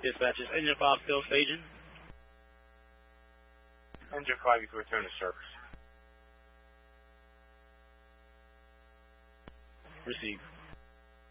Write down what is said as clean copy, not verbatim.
Dispatch is Engine 5 still staging. Engine 5, you can return to service. Receive.